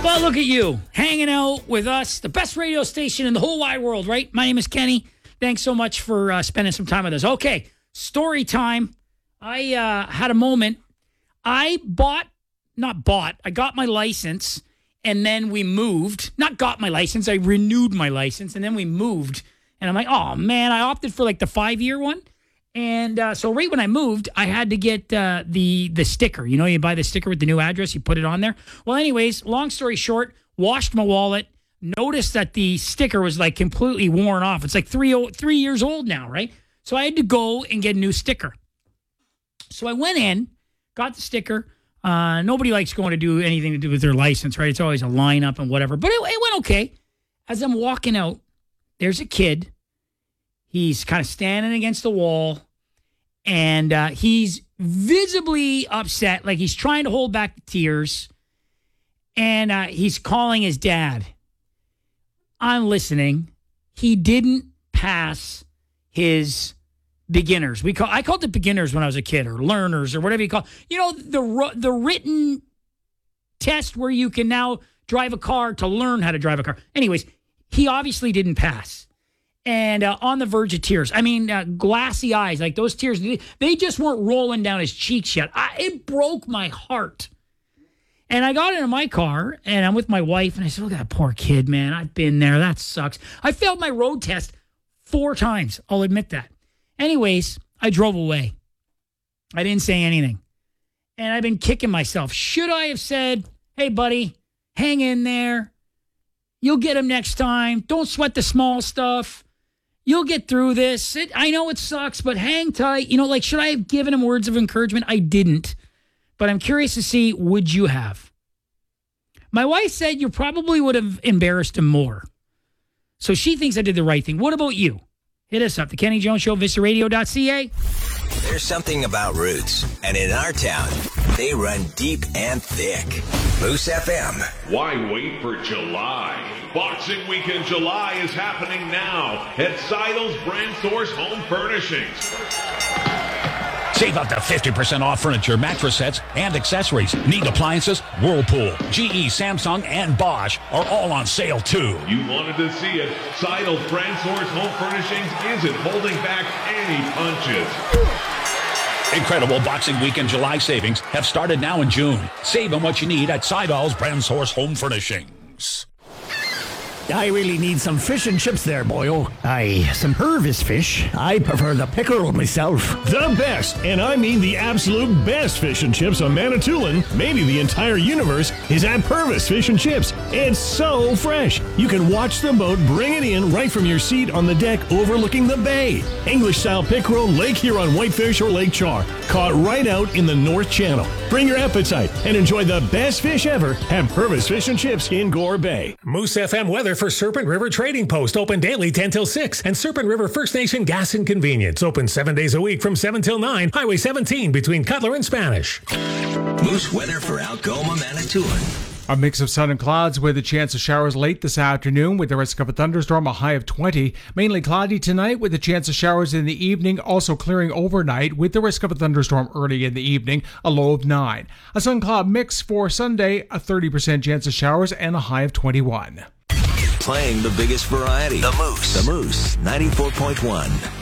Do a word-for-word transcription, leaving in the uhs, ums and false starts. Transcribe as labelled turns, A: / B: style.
A: Well, look at you, hanging out with us, the best radio station in the whole wide world, right? My name is Kenny. Thanks so much for uh, spending some time with us. Okay, story time. I uh, had a moment. I bought, not bought, I got my license, and then we moved. Not got my license, I renewed my license, and then we moved. And I'm like, oh, man, I opted for like the five-year one. And uh, so right when I moved, I had to get uh, the the sticker. You know, you buy the sticker with the new address, you put it on there. Well, anyways, long story short, washed my wallet, noticed that the sticker was like completely worn off. It's like three, three years old now, right? So I had to go and get a new sticker. So I went in, got the sticker. Uh, nobody likes going to do anything to do with their license, right? It's always a lineup and whatever. But it, it went okay. As I'm walking out, there's a kid. He's kind of standing against the wall, and uh, he's visibly upset, like he's trying to hold back the tears, and uh, he's calling his dad. I'm listening. He didn't pass his beginners. We call I called it beginners when I was a kid, or learners, or whatever you call. You know, the the written test where you can now drive a car to learn how to drive a car. Anyways, he obviously didn't pass. And uh, on the verge of tears. I mean, uh, glassy eyes, like those tears, they just weren't rolling down his cheeks yet. I, it broke my heart. And I got into my car, and I'm with my wife, and I said, look at that poor kid, man. I've been there. That sucks. I failed my road test four times. I'll admit that. Anyways, I drove away. I didn't say anything. And I've been kicking myself. Should I have said, hey, buddy, hang in there. You'll get him next time. Don't sweat the small stuff. You'll get through this. It, I know it sucks, but hang tight. You know, like, should I have given him words of encouragement? I didn't. But I'm curious to see, would you have? My wife said you probably would have embarrassed him more. So she thinks I did the right thing. What about you? Hit us up, the Kenny Jones Show, vista radio dot c a.
B: There's something about roots, and in our town, they run deep and thick. Moose F M.
C: Why wait for July? Boxing Weekend July is happening now at Seidel's Brand Source Home Furnishings.
D: Save up to fifty percent off furniture, mattress sets, and accessories. Need appliances? Whirlpool, G E, Samsung, and Bosch are all on sale, too.
C: You wanted to see it. Seidel's Brand Source Home Furnishings isn't holding back any punches.
D: Incredible Boxing Weekend July savings have started now in June. Save on what you need at Seidel's Brand Source Home Furnishings.
E: I really need some fish and chips there, boyo. Aye, some Purvis fish. I prefer the pickerel myself.
F: The best, and I mean the absolute best fish and chips on Manitoulin, maybe the entire universe, is at Purvis Fish and Chips. It's so fresh. You can watch the boat bring it in right from your seat on the deck overlooking the bay. English-style pickerel, Lake Huron whitefish, or Lake Char, caught right out in the North Channel. Bring your appetite and enjoy the best fish ever at Purvis Fish and Chips in Gore Bay.
G: Moose F M weather for Serpent River Trading Post, open daily ten till six, and Serpent River First Nation Gas and Convenience, open seven days a week from seven till nine, Highway seventeen between Cutler and Spanish.
B: Moose weather for Algoma, Manitoulin.
H: A mix of sun and clouds with a chance of showers late this afternoon with the risk of a thunderstorm, a high of twenty. Mainly cloudy tonight with a chance of showers in the evening, also clearing overnight with the risk of a thunderstorm early in the evening, a low of nine. A sun cloud mix for Sunday, a thirty percent chance of showers and a high of twenty-one.
B: Playing the biggest variety. The Moose. The Moose, ninety-four point one.